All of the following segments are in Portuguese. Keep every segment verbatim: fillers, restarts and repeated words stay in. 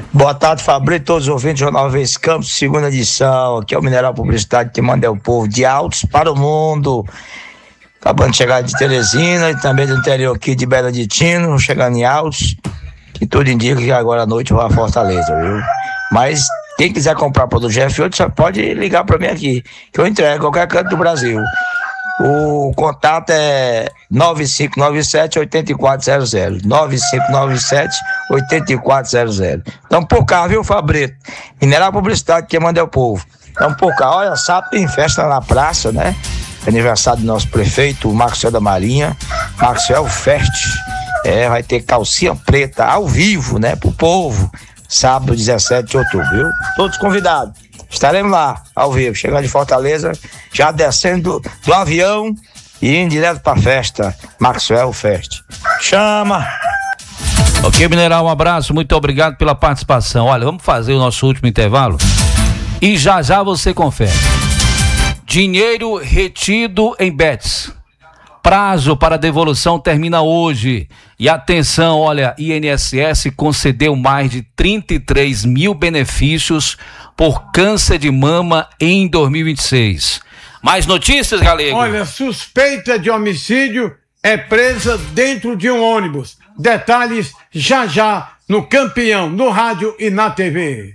Boa tarde, Fabrício, todos os ouvintes do Jornal Vez Campos, segunda edição. Aqui é o Mineral Publicidade que manda o povo de Altos para o mundo. Acabando de chegar de Teresina e também do interior aqui de Bela de Tino, chegando em Altos, que tudo indica que agora à noite vai a Fortaleza, viu? Mas quem quiser comprar produto G F oito, só pode ligar para mim aqui, que eu entrego em qualquer canto do Brasil. O contato é nove cinco nove sete, oito quatro zero zero. nove cinco nove sete, oito quatro zero zero. Então, por cá, viu, Fabrício? Mineral Publicidade que manda é o povo. Então, por cá, olha, sábado tem festa na praça, né? Aniversário do nosso prefeito, o Maxwell da Marinha. Maxwell Fest. É, vai ter calcinha preta ao vivo, né? Pro povo. Sábado, dezessete de outubro, viu? Todos convidados. Estaremos lá, ao vivo, chegando de Fortaleza, já descendo do, do avião e indo direto pra festa, Maxwell Fest. Chama! Ok, Mineral, um abraço, muito obrigado pela participação. Olha, vamos fazer o nosso último intervalo e já já você confere. Dinheiro retido em Bets. Prazo para devolução termina hoje. E atenção, olha, I N S S concedeu mais de trinta e três mil benefícios por câncer de mama em dois mil e vinte e seis. Mais notícias, Galego? Olha, suspeita de homicídio é presa dentro de um ônibus. Detalhes já já no Campeão, no rádio e na T V.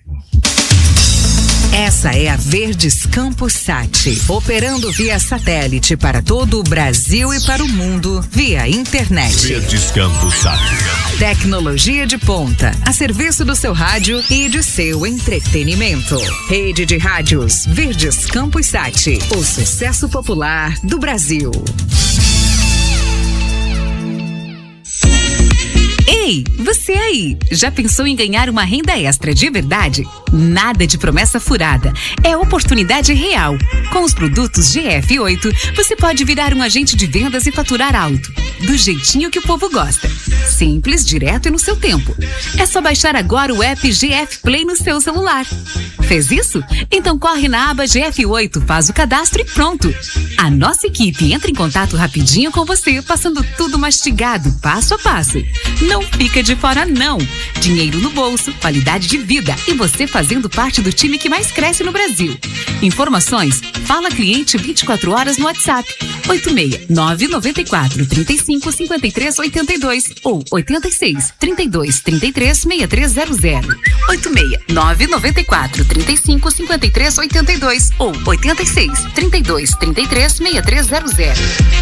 Essa é a Verdes Campos Sat, operando via satélite para todo o Brasil e para o mundo via internet. Verdes Campos Sat. Tecnologia de ponta, a serviço do seu rádio e de seu entretenimento. Rede de rádios Verdes Campos Sat, o sucesso popular do Brasil. Ei, você aí, já pensou em ganhar uma renda extra de verdade? Nada de promessa furada, é oportunidade real. Com os produtos G F oito, você pode virar um agente de vendas e faturar alto, do jeitinho que o povo gosta. Simples, direto e no seu tempo. É só baixar agora o app G F Play no seu celular. Fez isso? Então corre na aba G F oito, faz o cadastro e pronto. A nossa equipe entra em contato rapidinho com você, passando tudo mastigado, passo a passo. Não fica de fora não. Dinheiro no bolso, qualidade de vida e você fazendo parte do time que mais cresce no Brasil. Informações? Fala cliente vinte e quatro horas no WhatsApp oito seis nove nove quatro, três cinco, cinco três oito dois ou oito seis, trinta e dois, trinta e três, sessenta e três zero zero. oito seis nove nove quatro, três cinco, cinco três oito dois ou oito seis, trinta e dois, trinta e três, sessenta e três zero zero.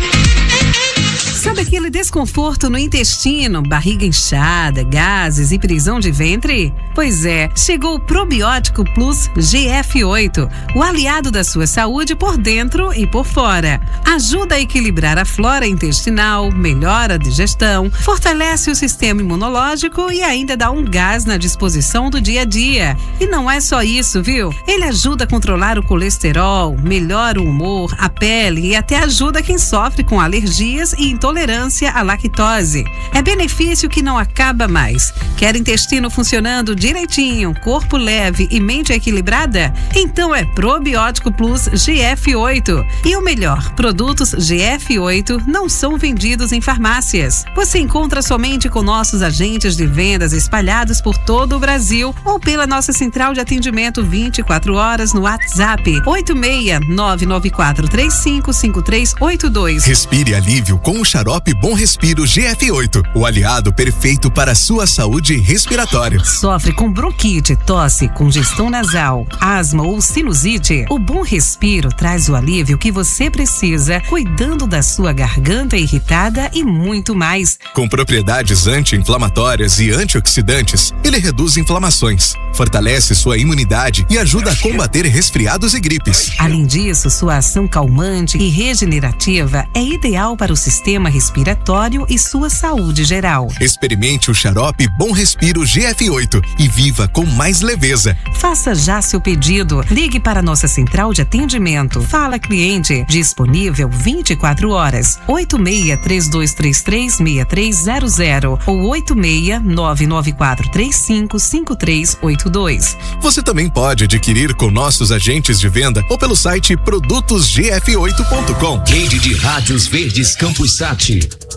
Sabe aquele desconforto no intestino, barriga inchada, gases e prisão de ventre? Pois é, chegou o Probiótico Plus G F oito, o aliado da sua saúde por dentro e por fora. Ajuda a equilibrar a flora intestinal, melhora a digestão, fortalece o sistema imunológico e ainda dá um gás na disposição do dia a dia. E não é só isso, viu? Ele ajuda a controlar o colesterol, melhora o humor, a pele e até ajuda quem sofre com alergias e intolerância à lactose. É benefício que não acaba mais. Quer intestino funcionando direitinho, corpo leve e mente equilibrada? Então é Probiótico Plus G F oito. E o melhor, produtos G F oito não são vendidos em farmácias. Você encontra somente com nossos agentes de vendas espalhados por todo o Brasil ou pela nossa central de atendimento vinte e quatro horas no WhatsApp oito seis nove nove quatro, três cinco, cinco três oito dois. Respire alívio com o xarope Bom Respiro G F oito, o aliado perfeito para a sua saúde respiratória. Sofre com bronquite, tosse, congestão nasal, asma ou sinusite? O Bom Respiro traz o alívio que você precisa, cuidando da sua garganta irritada e muito mais. Com propriedades anti-inflamatórias e antioxidantes, ele reduz inflamações, fortalece sua imunidade e ajuda a combater resfriados e gripes. Além disso, sua ação calmante e regenerativa é ideal para o sistema respiratório e sua saúde geral. Experimente o xarope Bom Respiro G F oito e viva com mais leveza. Faça já seu pedido. Ligue para nossa central de atendimento. Fala cliente, disponível vinte e quatro horas. oito seis três dois três três, seis três zero zero ou oito seis nove nove quatro três cinco, cinco três oito dois. Você também pode adquirir com nossos agentes de venda ou pelo site produtos g f oito ponto com. Rede de Rádios Verdes Campos Sat.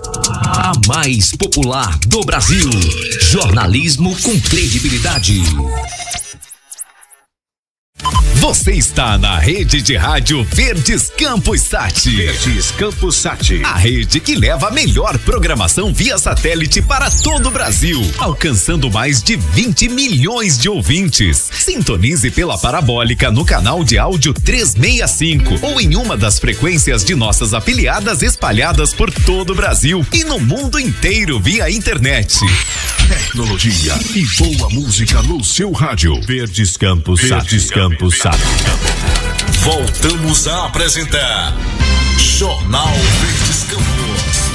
A mais popular do Brasil. Jornalismo com credibilidade. Você está na rede de rádio Verdes Campos Sat. Verdes Campos Sat. A rede que leva a melhor programação via satélite para todo o Brasil, alcançando mais de vinte milhões de ouvintes. Sintonize pela parabólica no canal de áudio trezentos e sessenta e cinco ou em uma das frequências de nossas afiliadas espalhadas por todo o Brasil e no mundo inteiro via internet. Tecnologia e boa música no seu rádio. Verdes Campos Sat. Verdes Campos Sat. Voltamos a apresentar Jornal Verdes Campos.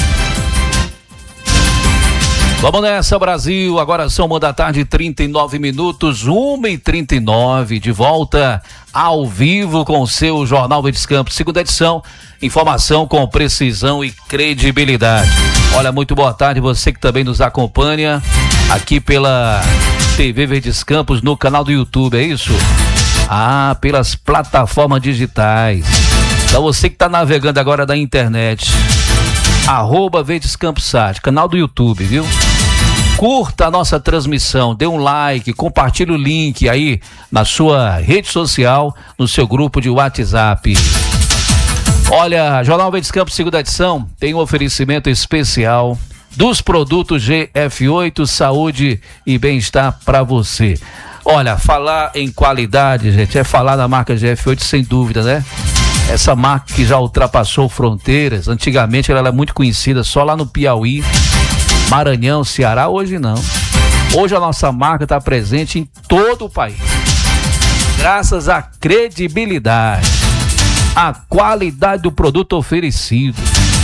Vamos nessa, Brasil. Agora são uma da tarde, trinta e nove minutos, uma e trinta e nove, de volta ao vivo com o seu Jornal Verdes Campos, segunda edição. Informação com precisão e credibilidade. Olha, muito boa tarde, você que também nos acompanha aqui pela T V Verdes Campos no canal do YouTube, é isso? Ah, pelas plataformas digitais. Então você que está navegando agora da internet, arroba Verdes Campos Sat, canal do YouTube, viu? Curta a nossa transmissão, dê um like, compartilhe o link aí na sua rede social, no seu grupo de WhatsApp. Olha, Jornal Verdes Campos, segunda edição, tem um oferecimento especial dos produtos G F oito, saúde e bem-estar para você. Olha, falar em qualidade, gente, é falar da marca G F oito sem dúvida, né? Essa marca que já ultrapassou fronteiras. Antigamente ela era muito conhecida só lá no Piauí, Maranhão, Ceará. Hoje não. Hoje a nossa marca está presente em todo o país. Graças à credibilidade, à qualidade do produto oferecido.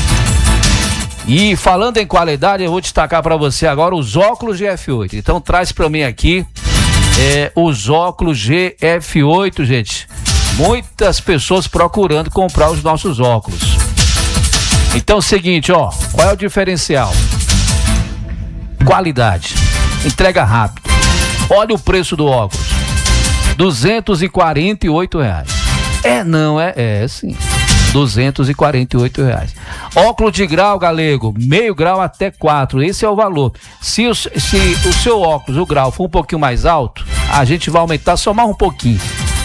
E falando em qualidade, eu vou destacar para você agora os óculos G F oito. Então traz para mim aqui é, os óculos G F oito, gente. Muitas pessoas procurando comprar os nossos óculos. Então é o seguinte, ó, qual é o diferencial? Qualidade, entrega rápido. Olha o preço do óculos, duzentos e quarenta e oito reais. É, não, é, é sim, duzentos e quarenta e oito reais. Óculos de grau, galego, meio grau até quatro, esse é o valor. Se o, se o seu óculos, o grau, for um pouquinho mais alto, a gente vai aumentar só mais um pouquinho,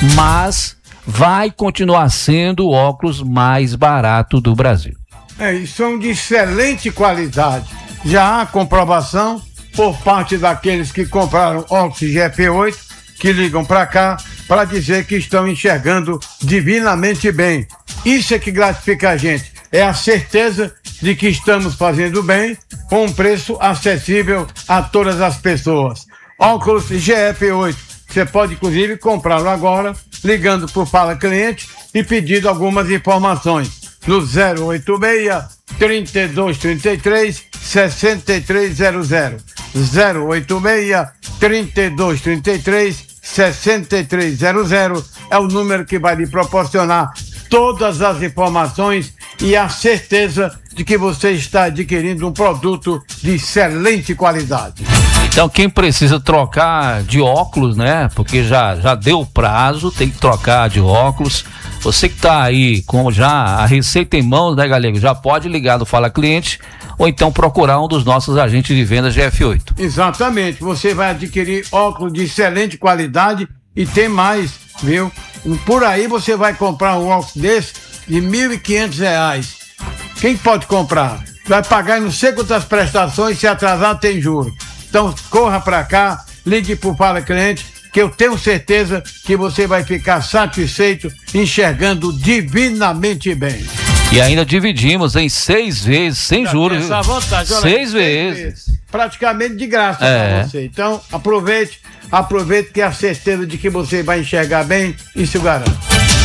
mas vai continuar sendo o óculos mais barato do Brasil. É, e são de excelente qualidade. Já há comprovação por parte daqueles que compraram óculos G F oito, que ligam para cá para dizer que estão enxergando divinamente bem. Isso é que gratifica a gente. É a certeza de que estamos fazendo bem com um preço acessível a todas as pessoas. Óculos G F oito. Você pode, inclusive, comprá-lo agora, ligando para o Fala Cliente e pedindo algumas informações no zero oito seis, trinta e dois, trinta e três, sessenta e três zero zero. zero oito seis, trinta e dois, trinta e três, sessenta e três zero zero é o número que vai lhe proporcionar todas as informações e a certeza de que você está adquirindo um produto de excelente qualidade. Então quem precisa trocar de óculos, né? Porque já, já deu prazo, tem que trocar de óculos. Você que tá aí com já a receita em mãos, né, galego? Já pode ligar no Fala Cliente ou então procurar um dos nossos agentes de venda G F oito. Exatamente, você vai adquirir óculos de excelente qualidade e tem mais, viu? Por aí você vai comprar um óculos desse de mil e quinhentos reais. Quem pode comprar? Vai pagar não sei quantas prestações, se atrasar tem juros. Então corra para cá, ligue pro Fala Cliente, que eu tenho certeza que você vai ficar satisfeito, enxergando divinamente bem. E ainda dividimos em seis vezes, sem juros. Essa vontade, olha, seis, seis vezes. vezes. Praticamente de graça é. para você. Então aproveite, aproveite que é a certeza de que você vai enxergar bem, isso garante.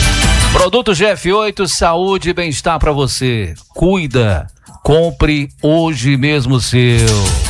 Produto G F oito, saúde e bem-estar para você. Cuida, compre hoje mesmo o seu.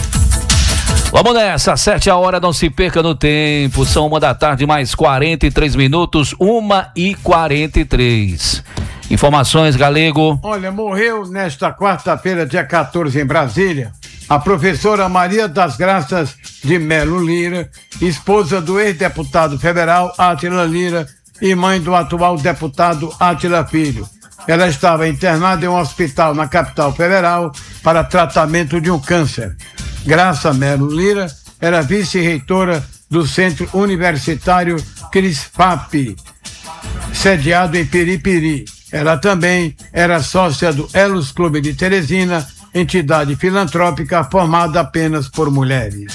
Vamos nessa, sete a hora, não se perca no tempo. São uma da tarde, mais quarenta e três minutos, uma e quarenta e três. Informações, galego. Olha, morreu nesta quarta-feira, dia quatorze, em Brasília, a professora Maria das Graças de Melo Lira, esposa do ex-deputado federal Átila Lira e mãe do atual deputado Átila Filho. ela estava internada em um hospital na capital federal para tratamento de um câncer. Graça Melo Lira era vice-reitora do Centro Universitário CRISPAP, sediado em Piripiri. Ela também era sócia do Elos Clube de Teresina, entidade filantrópica formada apenas por mulheres.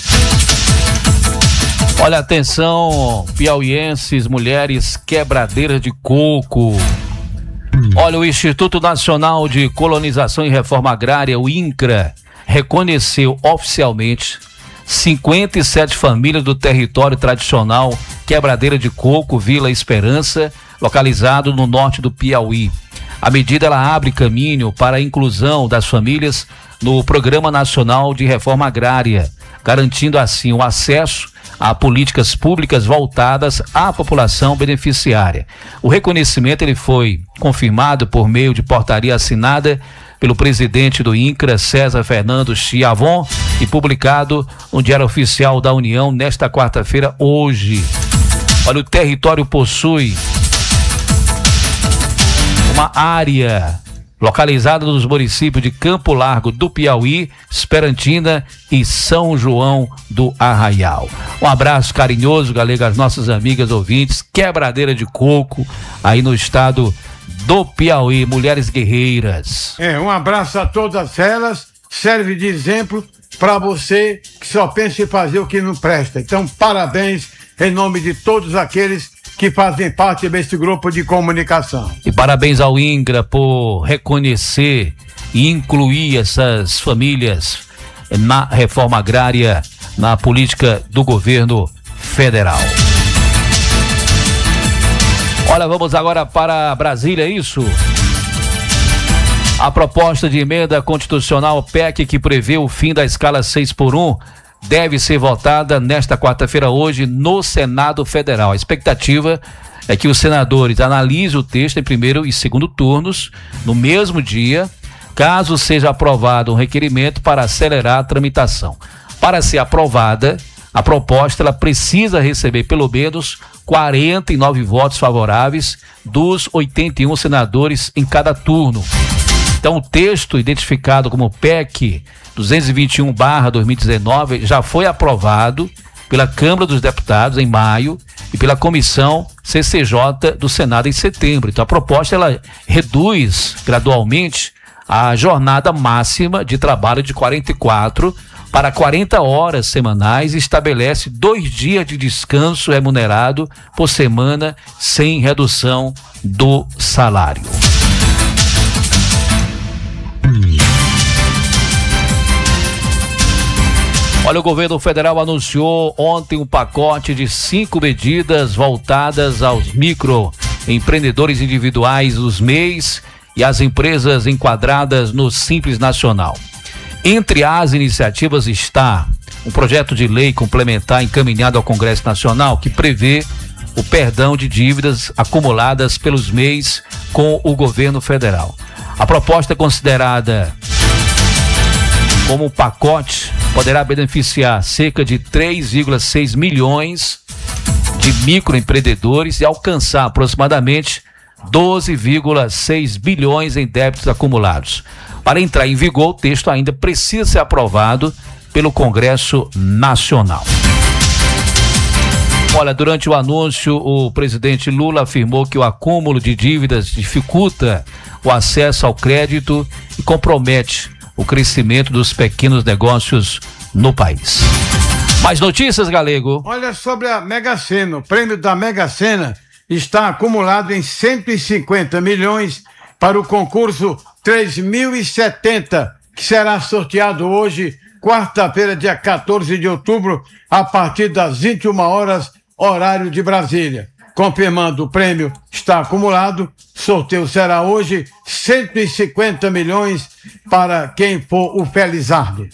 Olha, atenção, piauienses, mulheres quebradeiras de coco. Olha, o Instituto Nacional de Colonização e Reforma Agrária, o INCRA, reconheceu oficialmente cinquenta e sete famílias do território tradicional Quebradeira de Coco, Vila Esperança, localizado no norte do Piauí. A medida ela abre caminho para a inclusão das famílias no Programa Nacional de Reforma Agrária, garantindo assim o acesso a políticas públicas voltadas à população beneficiária. O reconhecimento ele foi confirmado por meio de portaria assinada pelo presidente do INCRA, César Fernando Chiavon, e publicado no Diário Oficial da União nesta quarta-feira, hoje. Olha, o território possui uma área localizada nos municípios de Campo Largo do Piauí, Esperantina e São João do Arraial. Um abraço carinhoso, galera, às nossas amigas ouvintes, Quebradeira de Coco, aí no estado do Piauí, mulheres guerreiras. É, um abraço a todas elas, serve de exemplo para você que só pensa em fazer o que não presta. Então, parabéns em nome de todos aqueles que fazem parte desse grupo de comunicação. E parabéns ao INCRA por reconhecer e incluir essas famílias na reforma agrária, na política do governo federal. Olha, vamos agora para Brasília, é isso? A proposta de emenda constitucional P E C que prevê o fim da escala seis por um deve ser votada nesta quarta-feira, hoje, no Senado Federal. A expectativa é que os senadores analisem o texto em primeiro e segundo turnos no mesmo dia, caso seja aprovado um requerimento para acelerar a tramitação. Para ser aprovada, a proposta ela precisa receber pelo menos quarenta e nove votos favoráveis dos oitenta e um senadores em cada turno. Então, o texto identificado como P E C duzentos e vinte e um barra dois mil e dezenove já foi aprovado pela Câmara dos Deputados em maio e pela Comissão C C J do Senado em setembro. Então, a proposta ela reduz gradualmente a jornada máxima de trabalho de quarenta e quatro para quarenta horas semanais e estabelece dois dias de descanso remunerado por semana sem redução do salário. Olha, o governo federal anunciou ontem um pacote de cinco medidas voltadas aos microempreendedores individuais, os M E Is e as empresas enquadradas no Simples Nacional. Entre as iniciativas está um projeto de lei complementar encaminhado ao Congresso Nacional que prevê o perdão de dívidas acumuladas pelos M E Is com o governo federal. A proposta é considerada como um pacote poderá beneficiar cerca de três vírgula seis milhões de microempreendedores e alcançar aproximadamente doze vírgula seis bilhões em débitos acumulados. Para entrar em vigor, o texto ainda precisa ser aprovado pelo Congresso Nacional. Olha, durante o anúncio, o presidente Lula afirmou que o acúmulo de dívidas dificulta o acesso ao crédito e compromete o crescimento dos pequenos negócios no país. Mais notícias, Galego? Olha, sobre a Mega Sena, o prêmio da Mega Sena está acumulado em cento e cinquenta milhões para o concurso três mil e setenta, que será sorteado hoje, quarta-feira, dia quatorze de outubro, a partir das vinte e uma horas, horário de Brasília. Confirmando o prêmio está acumulado, sorteio será hoje, cento e cinquenta milhões para quem for o felizardo.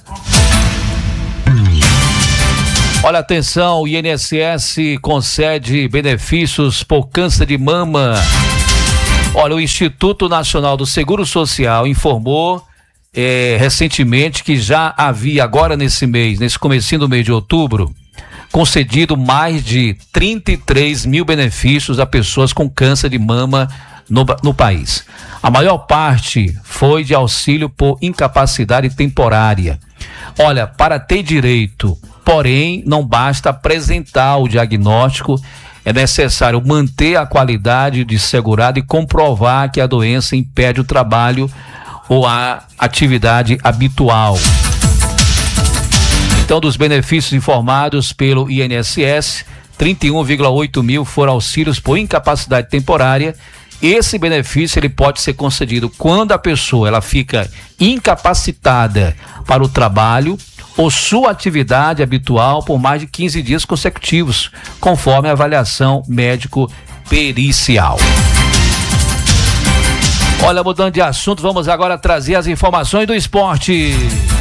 Olha, atenção, o I N S S concede benefícios por câncer de mama. Olha, o Instituto Nacional do Seguro Social informou é, recentemente que já havia agora nesse mês, nesse comecinho do mês de outubro, concedido mais de trinta e três mil benefícios a pessoas com câncer de mama no, no país. A maior parte foi de auxílio por incapacidade temporária. Olha, para ter direito, porém, não basta apresentar o diagnóstico, é necessário manter a qualidade de segurado e comprovar que a doença impede o trabalho ou a atividade habitual. Então, dos benefícios informados pelo I N S S, trinta e um vírgula oito mil foram auxílios por incapacidade temporária. Esse benefício ele pode ser concedido quando a pessoa ela fica incapacitada para o trabalho ou sua atividade habitual por mais de quinze dias consecutivos, conforme a avaliação médico-pericial. Olha, mudando de assunto, vamos agora trazer as informações do esporte.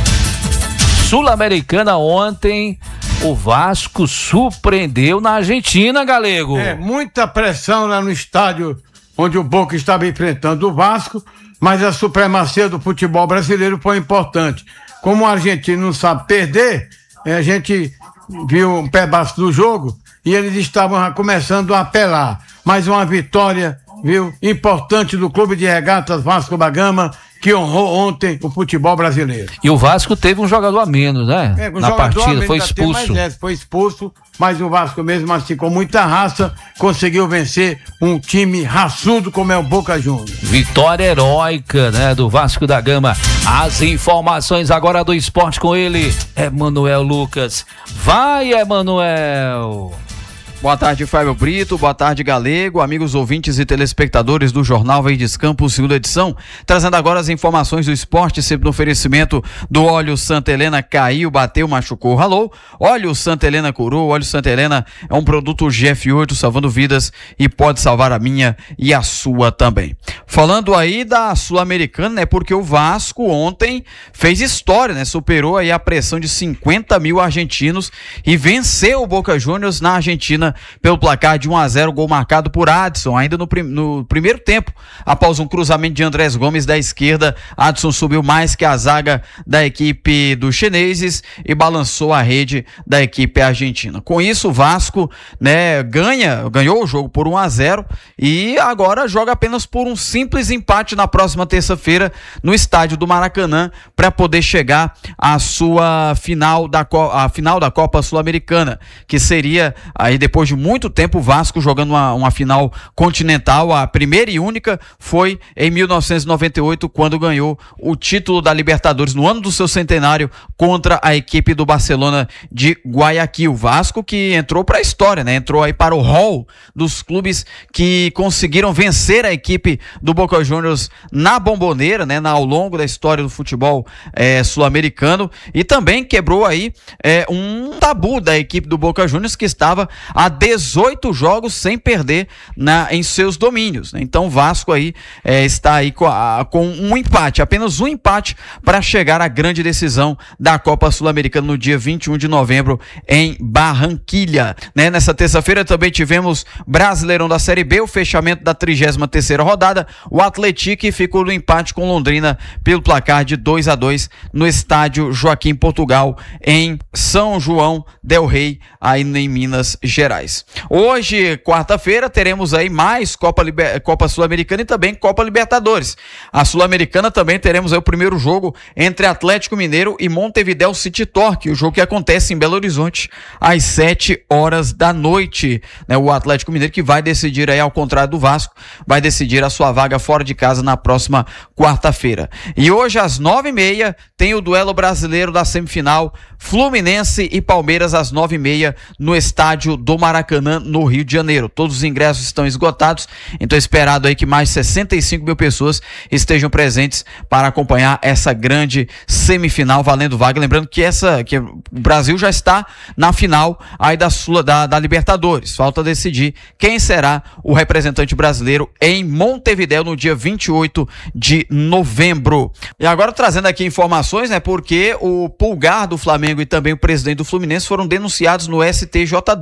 Sul-Americana ontem, o Vasco surpreendeu na Argentina, Galego. É, muita pressão lá no estádio onde o Boca estava enfrentando o Vasco, mas a supremacia do futebol brasileiro foi importante. Como o argentino não sabe perder, a gente viu um pedaço do jogo e eles estavam começando a apelar. Mais uma vitória, viu, importante do Clube de Regatas Vasco da Gama, que honrou ontem o futebol brasileiro. E o Vasco teve um jogador a menos, né? É, um na partida, menos, foi expulso. Mais, é, foi expulso, mas o Vasco mesmo assim, com muita raça, conseguiu vencer um time raçudo como é o Boca Juniors. Vitória heróica, né, do Vasco da Gama. As informações agora do esporte com ele, Emanuel Lucas. Vai, Emanuel! Boa tarde, Fábio Brito, boa tarde, Galego, amigos ouvintes e telespectadores do Jornal Verdes Campos, segunda edição, trazendo agora as informações do esporte, sempre no oferecimento do óleo Santa Helena. Caiu, bateu, machucou, ralou, óleo Santa Helena curou. Óleo Santa Helena é um produto G F oito, salvando vidas e pode salvar a minha e a sua também. Falando aí da Sul-Americana, né, porque o Vasco ontem fez história, né, superou aí a pressão de cinquenta mil argentinos e venceu o Boca Juniors na Argentina pelo placar de um a zero, gol marcado por Adson, ainda no, prim- no primeiro tempo, após um cruzamento de Andrés Gomes da esquerda. Adson subiu mais que a zaga da equipe dos chineses e balançou a rede da equipe argentina. Com isso, o Vasco, né, ganha, ganhou o jogo por um a zero e agora joga apenas por um simples empate na próxima terça-feira no estádio do Maracanã para poder chegar à sua final da, a final da Copa Sul-Americana, que seria aí depois de muito tempo o Vasco jogando uma, uma final continental. A primeira e única foi em mil novecentos e noventa e oito, quando ganhou o título da Libertadores no ano do seu centenário contra a equipe do Barcelona de Guayaquil. Vasco que entrou para a história, né? Entrou aí para o hall dos clubes que conseguiram vencer a equipe do Boca Juniors na Bomboneira, né? Na, ao longo da história do futebol é, sul-americano, e também quebrou aí é, um tabu da equipe do Boca Juniors, que estava há dezoito jogos sem perder na, em seus domínios, né? Então o Vasco aí é, está aí com, a, com um empate, apenas um empate para chegar à grande decisão da Copa Sul-Americana no dia vinte e um de novembro em Barranquilha, né? Nessa terça-feira também tivemos Brasileirão da Série B, o fechamento da trigésima terceira rodada. O Atlético ficou no empate com Londrina pelo placar de dois a dois no estádio Joaquim Portugal em São João del Rei, aí em Minas Gerais. Hoje, quarta-feira, teremos aí mais Copa, Liber... Copa Sul-Americana e também Copa Libertadores. A Sul-Americana também teremos aí o primeiro jogo entre Atlético Mineiro e Montevidéu City Torque, o jogo que acontece em Belo Horizonte às sete horas da noite, né? O Atlético Mineiro que vai decidir aí, ao contrário do Vasco, vai decidir a sua vaga fora de casa na próxima quarta-feira. E hoje às nove e meia tem o duelo brasileiro da semifinal, Fluminense e Palmeiras às nove e meia no estádio do Maracanã, no Rio de Janeiro. Todos os ingressos estão esgotados, então é esperado aí que mais sessenta e cinco mil pessoas estejam presentes para acompanhar essa grande semifinal valendo vaga. Lembrando que essa que o Brasil já está na final aí da, Sula, da, da Libertadores. Falta decidir quem será o representante brasileiro em Montevidéu no dia vinte e oito de novembro. E agora trazendo aqui informações, né, porque o Pulgar do Flamengo e também o presidente do Fluminense foram denunciados no S T J D.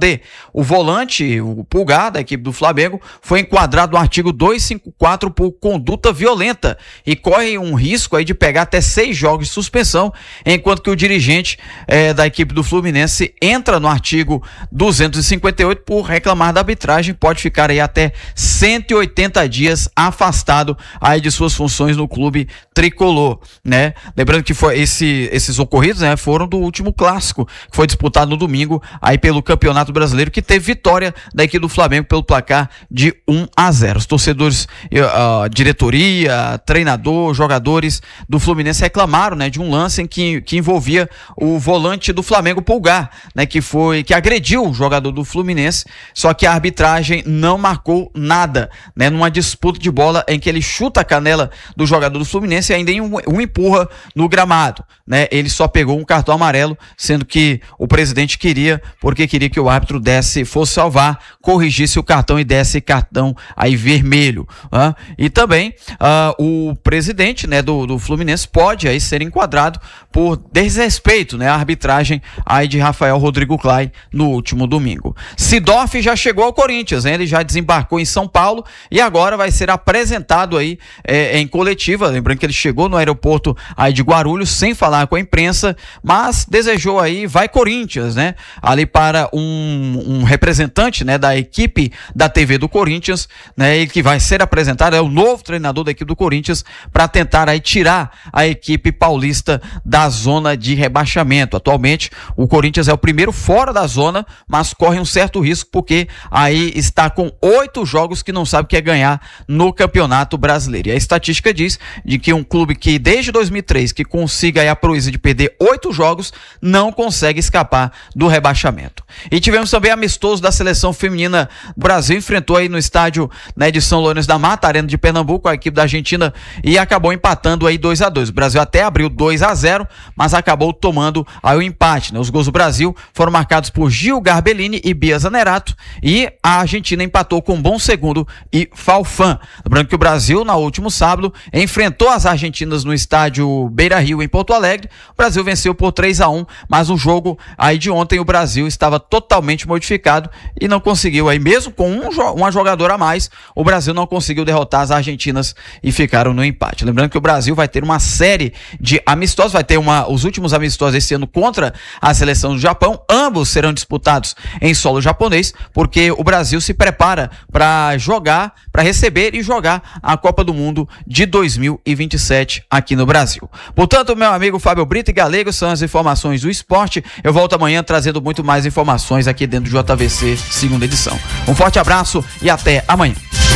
o volante, o Pulgar, da equipe do Flamengo, foi enquadrado no artigo duzentos e cinquenta e quatro por conduta violenta e corre um risco aí de pegar até seis jogos de suspensão, enquanto que o dirigente eh, da equipe do Fluminense entra no artigo duzentos e cinquenta e oito por reclamar da arbitragem, pode ficar aí até cento e oitenta dias afastado aí de suas funções no clube tricolor, né? Lembrando que foi esse, esses ocorridos, né, foram do último clássico, que foi disputado no domingo aí pelo Campeonato Brasileiro, que teve vitória da equipe do Flamengo pelo placar de um a zero. Os torcedores, uh, diretoria, treinador, jogadores do Fluminense reclamaram, né, de um lance em que, que envolvia o volante do Flamengo, Pulgar, né, que foi, que agrediu o jogador do Fluminense, só que a arbitragem não marcou nada, né, numa disputa de bola em que ele chuta a canela do jogador do Fluminense e ainda um, um empurra no gramado, né, ele só pegou um cartão amarelo, sendo que o presidente queria, porque queria que o árbitro desse, fosse salvar, corrigisse o cartão e desse cartão aí vermelho, uh, e também uh, o presidente, né, do, do Fluminense pode aí ser enquadrado por desrespeito, né, à arbitragem aí de Rafael Rodrigo Clay no último domingo. Sidorf já chegou ao Corinthians, né, ele já desembarcou em São Paulo e agora vai ser apresentado aí é, em coletiva, lembrando que ele chegou no aeroporto aí de Guarulhos sem falar com a imprensa, mas desejou aí, vai Corinthians, né, ali para um, um representante, né, da equipe da T V do Corinthians, né, e que vai ser apresentado, é o novo treinador da equipe do Corinthians, para tentar aí tirar a equipe paulista da zona de rebaixamento. Atualmente o Corinthians é o primeiro fora da zona, mas corre um certo risco porque aí está com oito jogos que não sabe o que é ganhar no Campeonato Brasileiro. E a estatística diz de que um clube que desde dois mil e três que consiga aí a proeza de perder oito jogos não consegue escapar do rebaixamento. E tivemos também amistoso da seleção feminina. O Brasil enfrentou aí no estádio, né, de São Lourenço da Mata, Arena de Pernambuco, a equipe da Argentina, e acabou empatando aí dois a dois. O Brasil até abriu dois a zero, mas acabou tomando aí o empate, né? Os gols do Brasil foram marcados por Gil Garbellini e Bia Zanerato, e a Argentina empatou com Bom Segundo e Falfan. Lembrando que o Brasil, no último sábado, enfrentou as argentinas no estádio Beira-Rio, em Porto Alegre. O Brasil venceu por três a um, mas o jogo aí de ontem o Brasil estava totalmente modificado e não conseguiu aí, mesmo com um, uma jogadora a mais, o Brasil não conseguiu derrotar as argentinas e ficaram no empate. Lembrando que o Brasil vai ter uma série de amistosos, vai ter uma, os últimos amistosos esse ano contra a seleção do Japão, ambos serão disputados em solo japonês, porque o Brasil se prepara para jogar, para receber e jogar a Copa do Mundo de dois mil e vinte e sete aqui no Brasil. Portanto, meu amigo Fábio Brito e Galego, são as informações do esporte. Eu volto amanhã trazendo muito mais informações aqui dentro do J V C, segunda edição. Um forte abraço e até amanhã.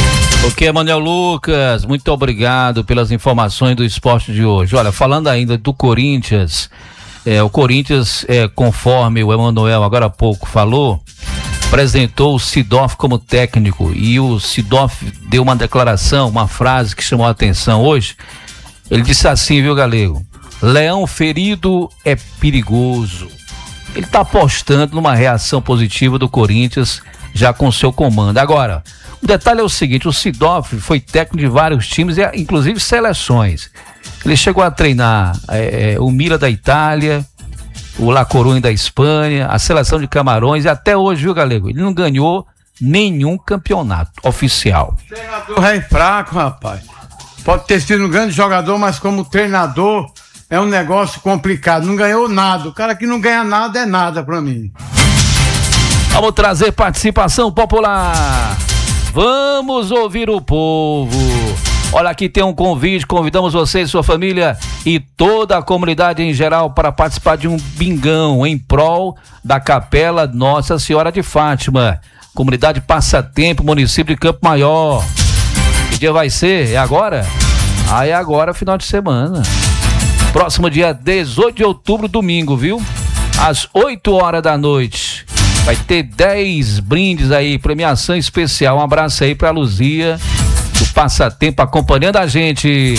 Ok, Manuel Lucas, muito obrigado pelas informações do esporte de hoje. Olha, falando ainda do Corinthians, é, o Corinthians, é, conforme o Emanuel agora há pouco falou, apresentou o Sidorf como técnico, e o Sidorf deu uma declaração, uma frase que chamou a atenção hoje. Ele disse assim, viu, Galego? Leão ferido é perigoso. Ele está apostando numa reação positiva do Corinthians já com seu comando. Agora, o detalhe é o seguinte, o Sidorf foi técnico de vários times, inclusive seleções. Ele chegou a treinar é, o Milan da Itália, o La Coruña da Espanha, a seleção de Camarões, e até hoje, viu, Galego? Ele não ganhou nenhum campeonato oficial. O treinador é fraco, rapaz. Pode ter sido um grande jogador, mas como treinador é um negócio complicado. Não ganhou nada. O cara que não ganha nada é nada pra mim. Vamos trazer participação popular. Vamos ouvir o povo. Olha, aqui tem um convite, convidamos você e sua família e toda a comunidade em geral para participar de um bingão em prol da Capela Nossa Senhora de Fátima, comunidade Passatempo, município de Campo Maior. Que dia vai ser? É agora? Ah, é agora, final de semana. Próximo dia dezoito de outubro, domingo, viu? Às oito horas da noite. Vai ter dez brindes aí, premiação especial. Um abraço aí pra Luzia do Passatempo acompanhando a gente.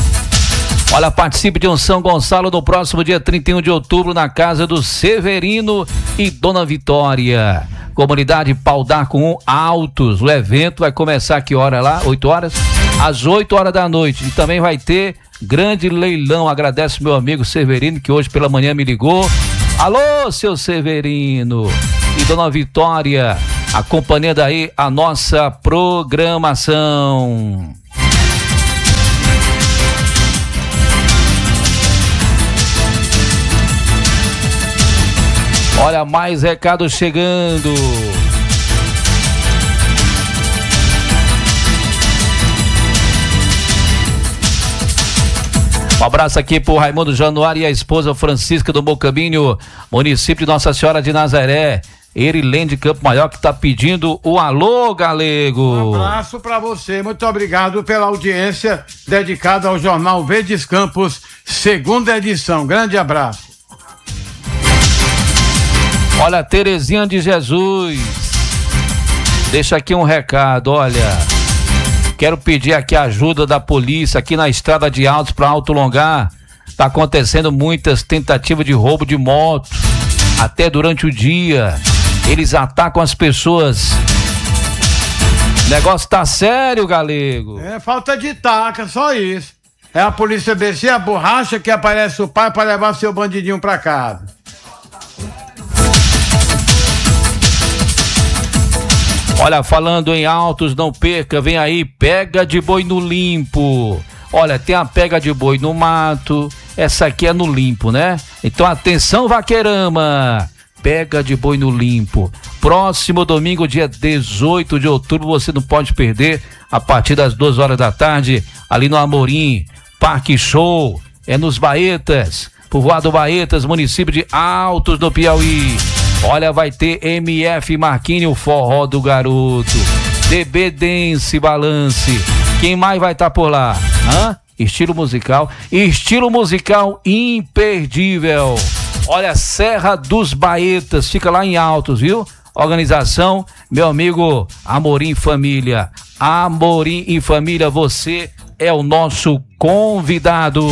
Olha, participe de um São Gonçalo no próximo dia trinta e um de outubro na casa do Severino e Dona Vitória. Comunidade Pau d'Arco um Altos. O evento vai começar que hora lá? oito horas? Às oito horas da noite. E também vai ter grande leilão. Agradeço meu amigo Severino, que hoje pela manhã me ligou Alô, seu Severino e Dona Vitória, acompanhando aí a nossa programação. Olha, mais recados chegando. Um abraço aqui pro Raimundo Januário e a esposa Francisca do Mocambinho, município de Nossa Senhora de Nazaré. Erilene Campo Maior, que tá pedindo o alô, Galego. Um abraço para você, muito obrigado pela audiência dedicada ao Jornal Verdes Campos, segunda edição. Grande abraço. Olha, Terezinha de Jesus, deixa aqui um recado, olha, quero pedir aqui a ajuda da polícia aqui na estrada de Altos para Alto Longar. Tá acontecendo muitas tentativas de roubo de moto, até durante o dia. Eles atacam as pessoas. O negócio tá sério, Galego. É falta de taca, só isso. É a polícia descer a borracha que aparece o pai para levar seu bandidinho pra casa. Olha, falando em Altos, não perca, vem aí, pega de boi no limpo. Olha, tem a pega de boi no mato, essa aqui é no limpo, né? Então atenção, Vaqueirama, pega de boi no limpo. Próximo domingo, dia dezoito de outubro, você não pode perder, a partir das duas horas da tarde, ali no Amorim, Parque Show, é nos Baetas, povoado Baetas, município de Altos do Piauí. Olha, vai ter M F Marquinho, Forró do Garoto, D B Dance Balance. Quem mais vai estar tá por lá? Hã? Estilo musical, estilo musical imperdível. Olha, Serra dos Baetas, fica lá em Altos, viu? Organização, meu amigo Amorim Família. Amorim em Família, você é o nosso convidado.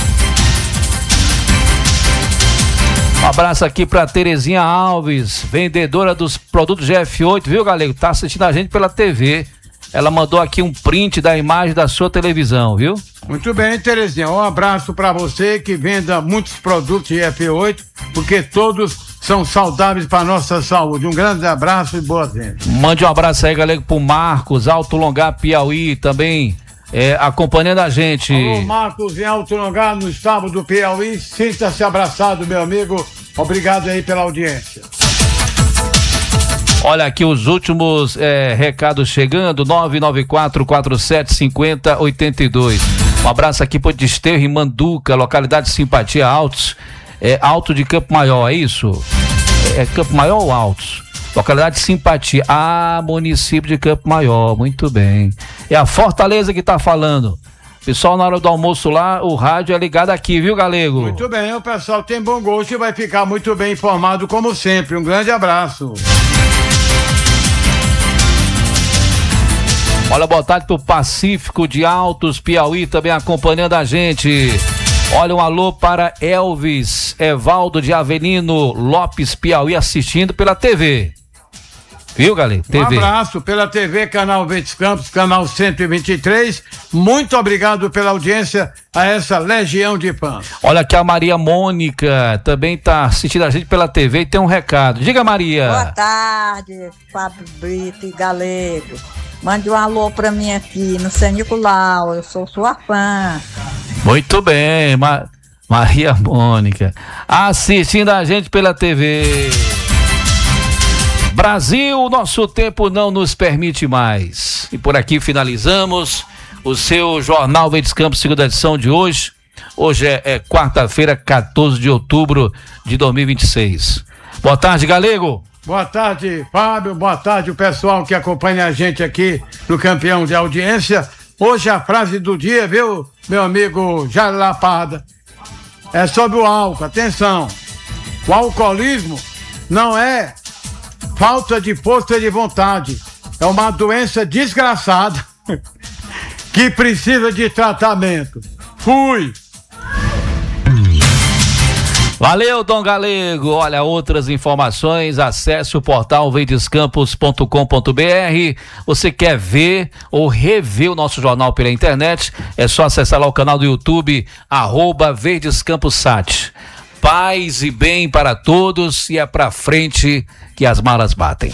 Um abraço aqui pra Terezinha Alves, vendedora dos produtos G F oito, viu, Galego? Tá assistindo a gente pela T V. Ela mandou aqui um print da imagem da sua televisão, viu? Muito bem, Terezinha. Um abraço pra você que venda muitos produtos G F oito, porque todos são saudáveis pra nossa saúde. Um grande abraço e boa gente. Mande um abraço aí, Galego, pro Marcos, Alto Longar, Piauí, também. É, acompanhando a gente. Alô, Marcos, em Alto Longar, no estado do Piauí. Sinta-se abraçado, meu amigo. Obrigado aí pela audiência. Olha aqui os últimos é, recados chegando. nove nove quatro, quatro sete cinco zero, oito dois. Um abraço aqui pro Desterro em Manduca, localidade Simpatia Altos. É, Alto de Campo Maior, é isso? É, é Campo Maior ou Altos? Localidade Simpatia, ah, município de Campo Maior, muito bem. É a Fortaleza que tá falando. Pessoal, na hora do almoço lá, o rádio é ligado aqui, viu, Galego? Muito bem, o pessoal tem bom gosto e vai ficar muito bem informado, como sempre. Um grande abraço. Olha, boa tarde pro Pacífico de Altos, Piauí, também acompanhando a gente. Olha, um alô para Elvis Evaldo de Avelino Lopes, Piauí, assistindo pela T V. Viu, galera? T V. Um abraço pela T V, canal Verdes Campos, canal cento e vinte e três. Muito obrigado pela audiência a essa legião de fãs. Olha aqui a Maria Mônica, também tá assistindo a gente pela T V e tem um recado. Diga, Maria. Boa tarde, Fábio Brito e Galego. Mande um alô pra mim aqui no São Nicolau, eu sou sua fã. Muito bem, Ma- Maria Mônica, assistindo a gente pela T V. Brasil, nosso tempo não nos permite mais. E por aqui finalizamos o seu Jornal Verdes Campos, segunda edição de hoje. Hoje é, é quarta-feira, quatorze de outubro de dois mil e vinte e seis. Boa tarde, Galego. Boa tarde, Fábio. Boa tarde, o pessoal que acompanha a gente aqui no Campeão de Audiência. Hoje a frase do dia, viu, meu amigo Jair Lapada? É sobre o álcool. Atenção. O alcoolismo não é falta de força e de vontade. É uma doença desgraçada que precisa de tratamento. Fui! Valeu, Dom Galego. Olha, outras informações, acesse o portal verdescampos ponto com ponto br. Você quer ver ou rever o nosso jornal pela internet? É só acessar lá o canal do YouTube, arroba Verdescampos Sat. paz e bem para todos e é pra frente que as malas batem.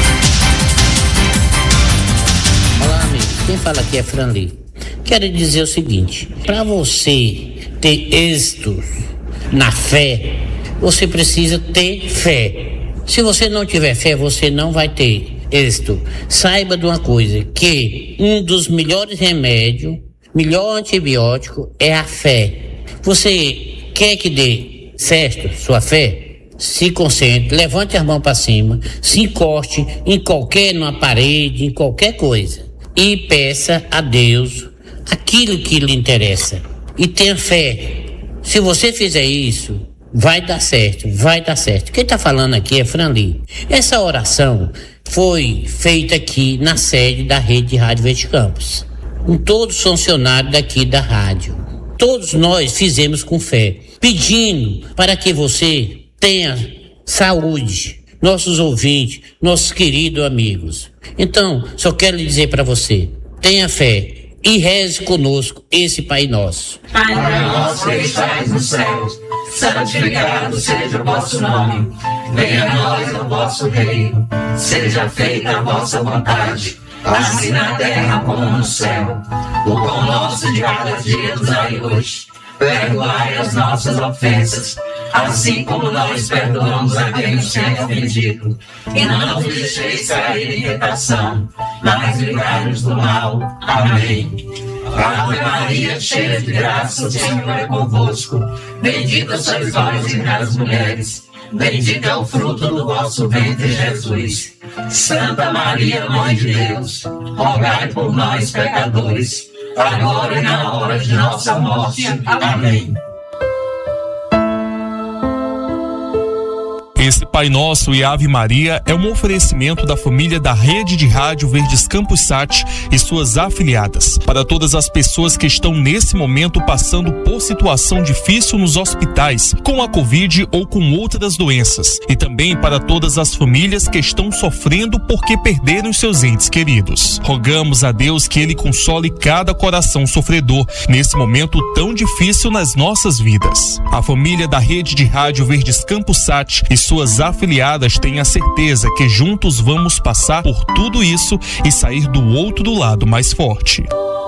Olá, amigo. Quem fala aqui é Franli. Quero dizer o seguinte: para você ter êxito na fé, você precisa ter fé. Se você não tiver fé, você não vai ter êxito. Saiba de uma coisa, que um dos melhores remédios, melhor antibiótico é a fé. Você quer que dê certo sua fé? Se concentre, levante as mãos para cima, se encoste em qualquer, numa parede, em qualquer coisa e peça a Deus aquilo que lhe interessa e tenha fé. Se você fizer isso, vai dar certo, vai dar certo. Quem está falando aqui é Franli. Essa oração foi feita aqui na sede da Rede de Rádio Verde Campos, com todos os funcionários daqui da rádio. Todos nós fizemos com fé, pedindo para que você tenha saúde, nossos ouvintes, nossos queridos amigos. Então, só quero lhe dizer para você, tenha fé e reze conosco esse Pai Nosso. Pai nosso que estais nos céus, santificado seja o vosso nome. Venha a nós o vosso reino, seja feita a vossa vontade, assim na terra como no céu. O pão nosso de cada dia nos dai hoje. Perdoai as nossas ofensas, assim como nós perdoamos a quem nos tem ofendido. E não nos deixeis cair em tentação, mas livrai-nos do mal. Amém. Ave Maria, cheia de graça, o Senhor é convosco. Bendita sois vós entre as mulheres, bendito é o fruto do vosso ventre, Jesus. Santa Maria, Mãe de Deus, rogai por nós, pecadores, agora e na hora de nossa morte. Amém. Esse Pai Nosso e Ave Maria é um oferecimento da família da Rede de Rádio Verdes Campos Sat e suas afiliadas. Para todas as pessoas que estão nesse momento passando por situação difícil nos hospitais, com a Covid ou com outras doenças. E também para todas as famílias que estão sofrendo porque perderam seus entes queridos. Rogamos a Deus que Ele console cada coração sofredor nesse momento tão difícil nas nossas vidas. A família da Rede de Rádio Verdes Campos Sat e suas Suas afiliadas têm a certeza que juntos vamos passar por tudo isso e sair do outro lado mais forte.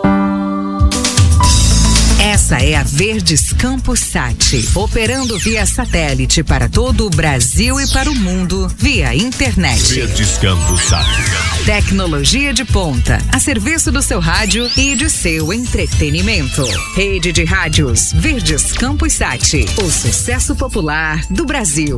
Essa é a Verdes Campos Sat, operando via satélite para todo o Brasil e para o mundo via internet. Verdes Campos Sat. Tecnologia de ponta, a serviço do seu rádio e de seu entretenimento. Rede de Rádios Verdes Campos Sat, o sucesso popular do Brasil.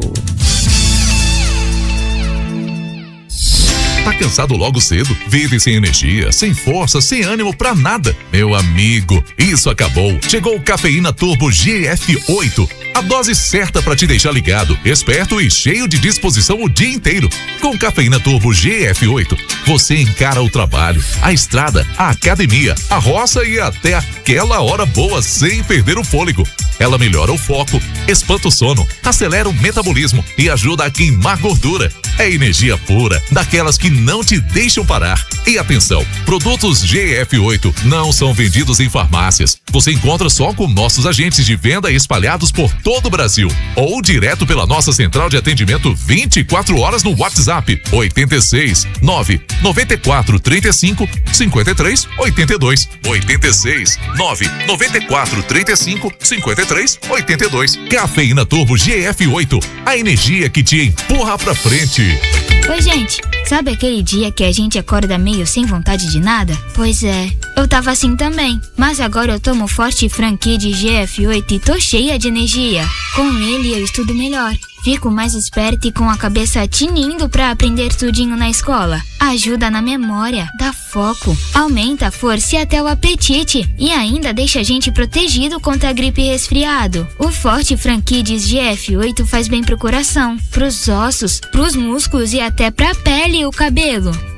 Tá cansado logo cedo? Vive sem energia, sem força, sem ânimo pra nada? Meu amigo, isso acabou. Chegou o Cafeína Turbo G F oito. A dose certa para te deixar ligado, esperto e cheio de disposição o dia inteiro. Com Cafeína Turbo G F oito, você encara o trabalho, a estrada, a academia, a roça e até aquela hora boa sem perder o fôlego. Ela melhora o foco, espanta o sono, acelera o metabolismo e ajuda a queimar gordura. É energia pura, daquelas que não te deixam parar. E atenção, produtos G F oito não são vendidos em farmácias. Você encontra só com nossos agentes de venda espalhados por todo o Brasil ou direto pela nossa central de atendimento vinte e quatro horas no WhatsApp oito seis nove nove quatro três cinco cinco três oito dois oito seis nove nove quatro três cinco cinco três oito dois. Cafeína Turbo G F oito, a energia que te empurra pra frente. Oi, gente, sabe aquele dia que a gente acorda meio sem vontade de nada? Pois é, eu tava assim também, mas agora eu tomo Forte Franqui de G F oito e tô cheia de energia. Com ele eu estudo melhor, fico mais esperta e com a cabeça tinindo pra aprender tudinho na escola. Ajuda na memória, dá foco, aumenta a força e até o apetite e ainda deixa a gente protegido contra a gripe e resfriado. O Forte Franqui de G F oito faz bem pro coração, pros ossos, pros músculos e até pra pele e o cabelo.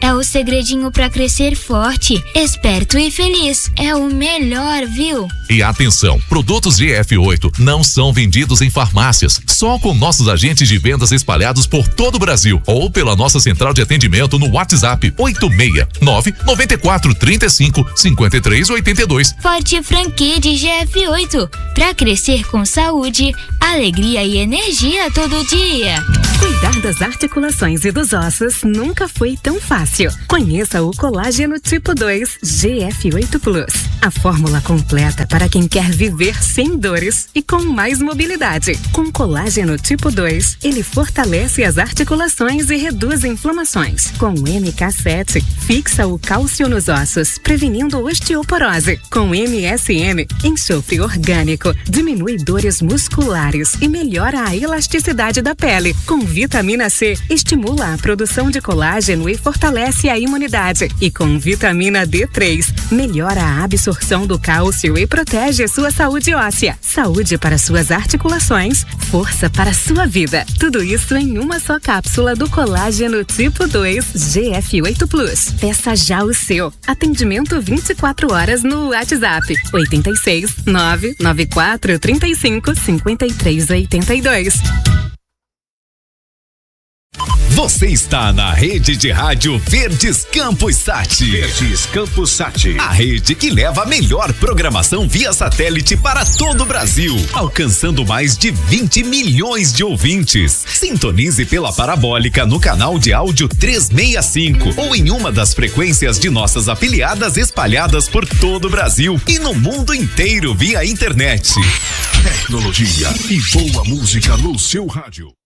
é o segredinho pra crescer forte, esperto e feliz. É o melhor, viu? E atenção, produtos G F oito não são vendidos em farmácias, só com nossos agentes de vendas espalhados por todo o Brasil ou pela nossa central de atendimento no WhatsApp oito seis nove nove quatro três cinco cinco três oito dois. Forte franquia de G F oito, pra crescer com saúde, alegria e energia todo dia. Cuidar das articulações e dos ossos nunca foi tão fácil. Conheça o colágeno tipo dois G F oito Plus. A fórmula completa para quem quer viver sem dores e com mais mobilidade. Com colágeno tipo dois, ele fortalece as articulações e reduz inflamações. Com o M K sete, fixa o cálcio nos ossos, prevenindo osteoporose. Com M S M, enxofre orgânico, diminui dores musculares e melhora a elasticidade da pele. Com vitamina C, estimula a produção de colágeno e fortalece a imunidade. E com vitamina D três, melhora a absorção do cálcio e protege sua saúde óssea. Saúde para suas articulações, força para sua vida. Tudo isso em uma só cápsula do colágeno tipo dois G F oito Plus. Peça já o seu. Atendimento vinte e quatro horas no WhatsApp oito seis nove nove quatro três cinco cinco três oito dois. Você está na rede de rádio Verdes Campos Sat. Verdes Campos Sat. A rede que leva a melhor programação via satélite para todo o Brasil, alcançando mais de vinte milhões de ouvintes. Sintonize pela parabólica no canal de áudio trezentos e sessenta e cinco ou em uma das frequências de nossas afiliadas espalhadas por todo o Brasil e no mundo inteiro via internet. Tecnologia e boa música no seu rádio.